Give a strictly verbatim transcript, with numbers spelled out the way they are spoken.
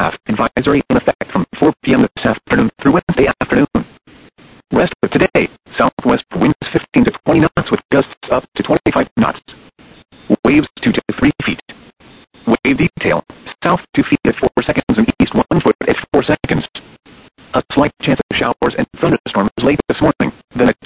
thundercloud advisory in effect from four p m this afternoon through Wednesday afternoon. Rest of today, southwest winds fifteen to twenty knots with gusts up to twenty-five knots. Waves two to three feet. Wave detail, south two feet at four seconds and east one foot at four seconds. A slight chance of showers and thunderstorms late this morning, then a